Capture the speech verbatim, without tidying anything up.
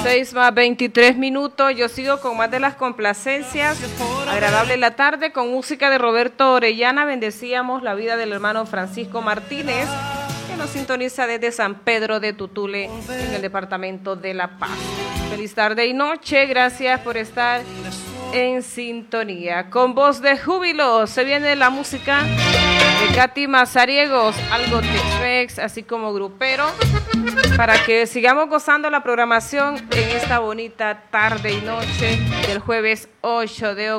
seis más veintitrés minutos, yo sigo con más de las complacencias. Agradable la tarde con música de Roberto Orellana. Bendecíamos la vida del hermano Francisco Martínez, que nos sintoniza desde San Pedro de Tutule, en el departamento de La Paz. Feliz tarde y noche, gracias por estar en sintonía. Con voz de júbilo se viene la música de Katy Mazariegos, algo Tex-Mex, así como grupero, para que sigamos gozando la programación en esta bonita tarde y noche del jueves ocho de octubre.